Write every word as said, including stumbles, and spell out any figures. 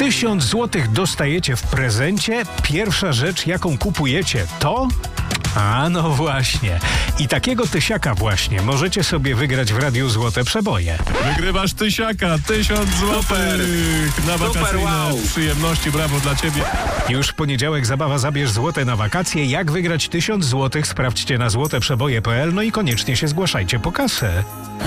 Tysiąc złotych dostajecie w prezencie. Pierwsza rzecz, jaką kupujecie, to... A no właśnie. I takiego tysiaka właśnie możecie sobie wygrać w Radiu Złote Przeboje. Wygrywasz tysiaka, tysiąc złotych na wakacyjne wow. przyjemności. Brawo dla ciebie. Już w poniedziałek zabawa Zabierz Złote na wakacje. Jak wygrać tysiąc złotych? Sprawdźcie na złoteprzeboje kropka p l. No i koniecznie się zgłaszajcie po kasę.